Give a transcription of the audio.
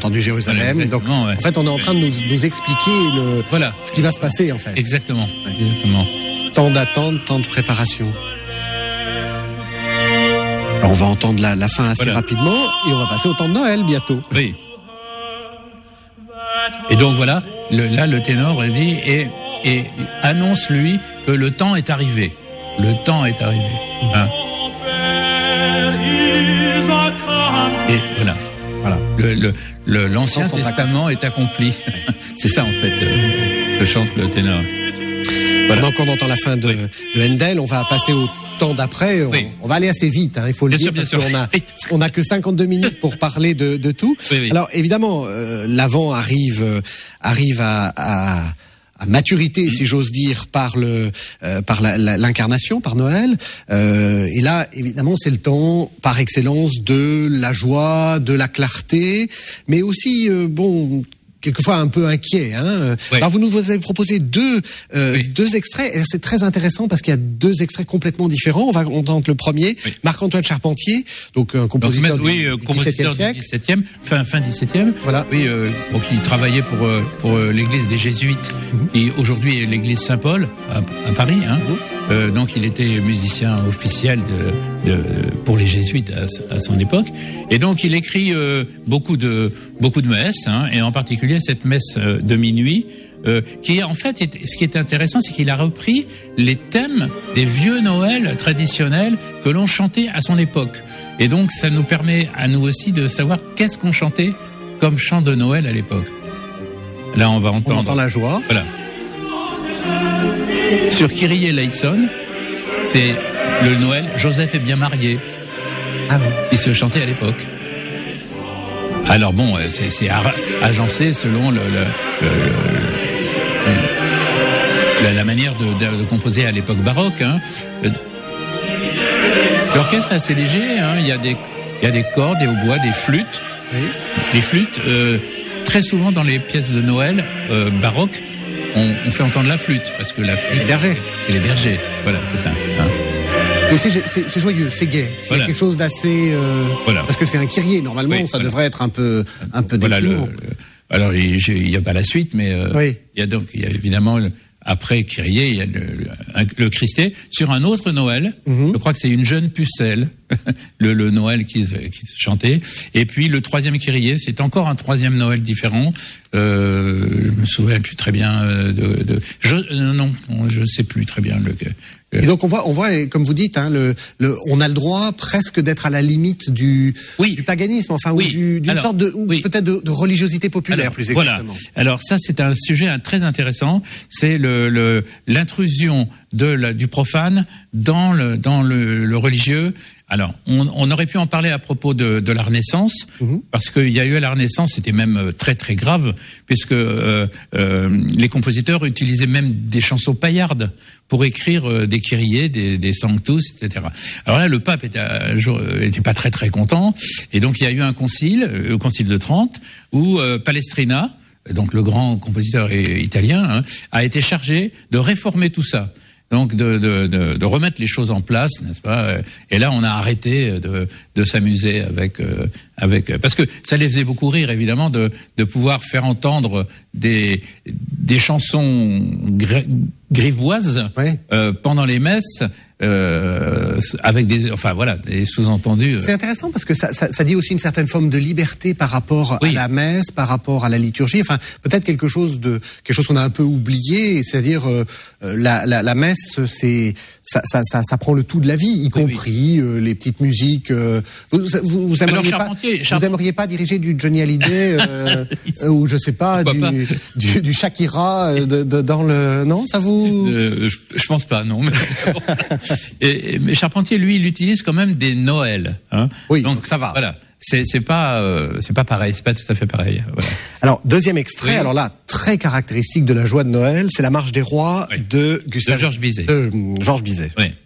entendu Jérusalem. Voilà, donc, ouais. en fait, on est en train de nous expliquer ce qui va se passer, en fait. Exactement. Exactement. Tant d'attente, tant de préparation. Alors, on va entendre la fin assez rapidement et on va passer au temps de Noël bientôt. Oui. Et donc voilà, le ténor dit et annonce lui que le temps est arrivé. Le temps est arrivé. Hein. Et voilà. L'Ancien Testament est accompli. C'est ça en fait que chante le ténor. Voilà. Maintenant qu'on entend la fin de Handel, on va passer au temps d'après. On va aller assez vite, hein, il faut le dire, parce qu'on a que 52 minutes pour parler de tout. Oui. Alors évidemment, l'Avent arrive à maturité, si j'ose dire, par l'incarnation, par Noël. Et là, évidemment, c'est le temps par excellence de la joie, de la clarté, mais aussi, quelquefois un peu inquiet. Hein. Oui. Alors vous avez proposé deux extraits, et c'est très intéressant parce qu'il y a deux extraits complètement différents. On va entendre le premier, Marc-Antoine Charpentier, donc un compositeur du XVIIe, fin XVIIe. Voilà. Oui, il travaillait pour l'église des Jésuites, et aujourd'hui l'église Saint-Paul à Paris. Hein. Donc il était musicien officiel pour les Jésuites à son époque, et donc il écrit beaucoup de messes, hein, et en particulier cette messe de minuit, qui en fait, ce qui est intéressant, c'est qu'il a repris les thèmes des vieux Noël traditionnels que l'on chantait à son époque. Et donc ça nous permet à nous aussi de savoir qu'est-ce qu'on chantait comme chant de Noël à l'époque. Là on entend la joie. Voilà. Sur Kyrie eleison, c'est le Noël, Joseph est bien marié. Ah oui. Il se chantait à l'époque. Alors bon, c'est agencé selon la manière de composer à l'époque baroque. Hein. L'orchestre est assez léger, hein. Il y a des cordes, des hautbois, des flûtes. Oui. Les flûtes, très souvent dans les pièces de Noël baroques, on fait entendre la flûte, parce que la flûte, les bergers. C'est les bergers, voilà, c'est ça. Hein. Et c'est joyeux, c'est gai. C'est quelque chose d'assez... Parce que c'est un kyrie, normalement, ça devrait être un peu déprimant. Alors, il y a pas la suite, mais il y a évidemment... Après Kyrie, il y a le Christé. Sur un autre Noël, je crois que c'est une jeune pucelle, le Noël qui se chantait. Et puis le troisième Kyrie, c'est encore un troisième Noël différent. Je me souviens plus très bien je sais plus très bien Et donc on voit, comme vous dites, hein, on a le droit presque d'être à la limite du paganisme, enfin, ou d'une sorte peut-être de religiosité populaire, plus exactement. Voilà. Alors ça, c'est un sujet très intéressant. C'est l'intrusion du profane dans le religieux. Alors, on aurait pu en parler à propos de la Renaissance, parce qu'il y a eu à la Renaissance, c'était même très très grave, puisque les compositeurs utilisaient même des chansons paillardes pour écrire des kyriés, des sanctus, etc. Alors là, le pape était pas très très content, et donc il y a eu un concile, le concile de Trente, où Palestrina, donc le grand compositeur italien, hein, a été chargé de réformer tout ça. Donc de remettre les choses en place, n'est-ce pas? Et là, on a arrêté de s'amuser avec parce que ça les faisait beaucoup rire, évidemment, de pouvoir faire entendre des chansons grivoises pendant les messes. Avec des sous-entendus. C'est intéressant parce que ça dit aussi une certaine forme de liberté par rapport à la messe, par rapport à la liturgie. Enfin, peut-être quelque chose qu'on a un peu oublié, c'est-à-dire la messe, ça prend le tout de la vie, y compris les petites musiques. Vous aimeriez pas diriger du Johnny Hallyday ou je sais pas du Shakira dans le ça vous je pense pas, non. Mais Charpentier, lui, il utilise quand même des Noëls. Hein. Oui, donc ça va. Voilà. C'est pas pareil, c'est pas tout à fait pareil. Voilà. Alors, deuxième extrait, alors là, très caractéristique de la joie de Noël, c'est la Marche des Rois de Georges Bizet. Oui.